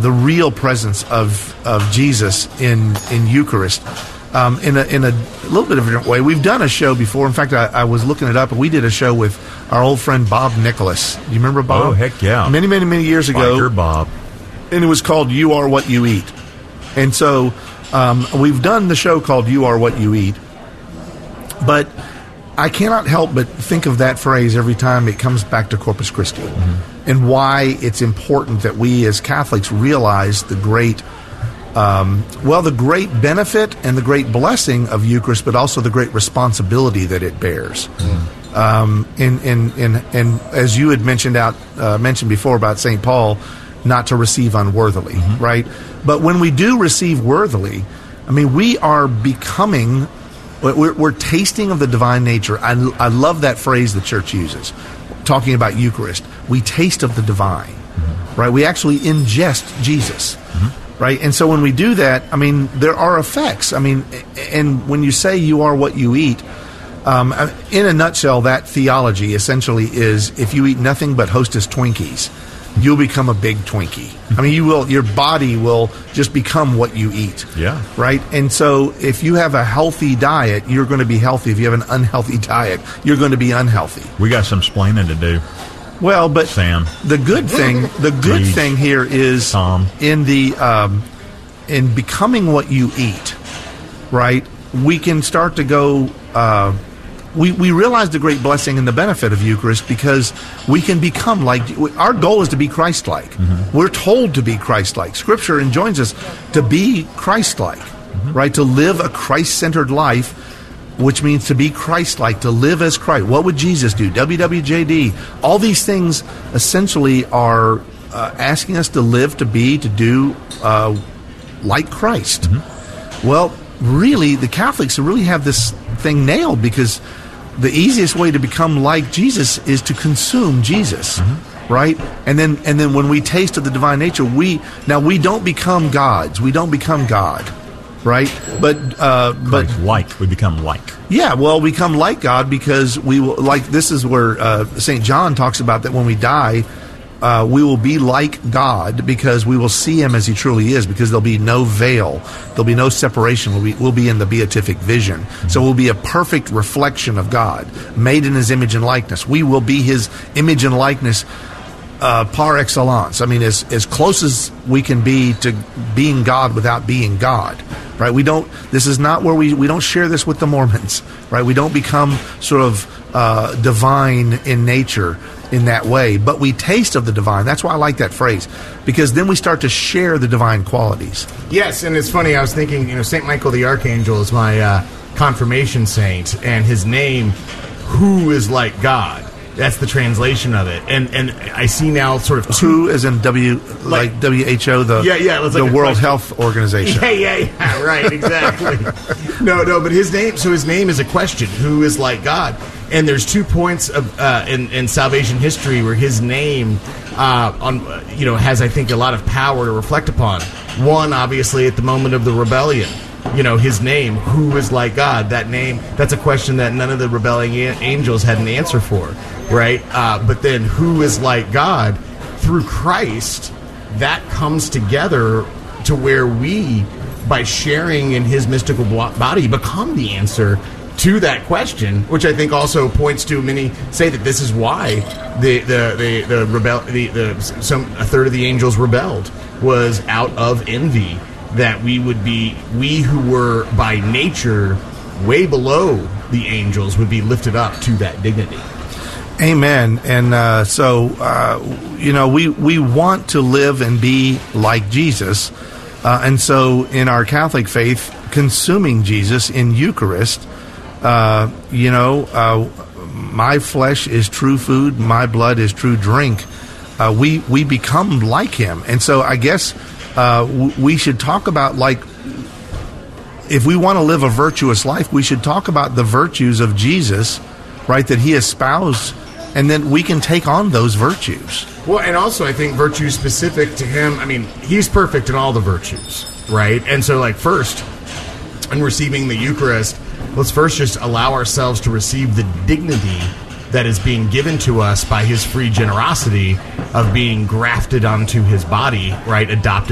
the real presence of Jesus in Eucharist in a little bit of a different way. We've done a show before. In fact, I was looking it up, and we did a show with our old friend Bob Nicholas. Do you remember Bob? Oh, heck yeah. Many years ago. Biker Bob. And it was called You Are What You Eat. And so we've done the show called You Are What You Eat. But I cannot help but think of that phrase every time it comes back to Corpus Christi, and why it's important that we as Catholics realize the great benefit and the great blessing of Eucharist, but also the great responsibility that it bears. And as you had mentioned before about St. Paul, not to receive unworthily, right? But when we do receive worthily, I mean, we are becoming... We're tasting of the divine nature. I love that phrase the Church uses, talking about Eucharist. We taste of the divine, right? We actually ingest Jesus, right? And so when we do that, I mean, there are effects. I mean, and when you say you are what you eat, in a nutshell, that theology essentially is if you eat nothing but Hostess Twinkies, you'll become a big Twinkie. I mean, your body will just become what you eat. Yeah. Right? And so if you have a healthy diet, you're going to be healthy. If you have an unhealthy diet, you're going to be unhealthy. We got some splaining to do. Well, but Sam. The good thing here is Tom. in becoming what you eat, right? We can start to go we realize the great blessing and the benefit of Eucharist because we can become like... Our goal is to be Christ-like. We're told to be Christ-like. Scripture enjoins us to be Christ-like, right? To live a Christ-centered life, which means to be Christ-like, to live as Christ. What would Jesus do? WWJD. All these things essentially are asking us to live, to be, to do like Christ. Well, really, the Catholics really have this thing nailed because the easiest way to become like Jesus is to consume Jesus, right? And then when we taste of the divine nature, we don't become gods. We don't become God, right? But we become like. Yeah, well, we become like God because we will, like, this is where St. John talks about that when we die, we will be like God because we will see him as he truly is, because there'll be no veil. There'll be no separation. We'll be in the beatific vision. So we'll be a perfect reflection of God, made in his image and likeness. We will be his image and likeness par excellence. I mean, as close as we can be to being God without being God, right? This is not where we don't share this with the Mormons, right? We don't become sort of divine in nature in that way, but we taste of the divine. That's why I like that phrase, because then we start to share the divine qualities. Yes, and it's funny, I was thinking, St. Michael the Archangel is my confirmation saint, and his name, Who is Like God? That's the translation of it. And I see now sort of... Who as in WHO, the World Health Organization. Yeah, right, exactly. No, but his name is a question. Who is like God? And there's 2 points of in salvation history where his name has, I think, a lot of power to reflect upon. One, obviously, at the moment of the rebellion. His name, who is like God, that name, that's a question that none of the rebelling angels had an answer for, right? But then who is like God? Through Christ, that comes together to where we, by sharing in his mystical body, become the answer to that question, which I think also points to, many say that this is why a third of the angels rebelled, was out of envy, that we who were by nature way below the angels would be lifted up to that dignity. Amen. And so we want to live and be like Jesus, and so in our Catholic faith, consuming Jesus in Eucharist, my flesh is true food, my blood is true drink. We become like him. And so I guess we should talk about, like, if we want to live a virtuous life, we should talk about the virtues of Jesus, right, that he espoused, and then we can take on those virtues. Well, and also I think virtues specific to him, I mean, he's perfect in all the virtues, right? And so, like, first, in receiving the Eucharist, let's first just allow ourselves to receive the dignity that is being given to us by his free generosity of being grafted onto his body, right, adopted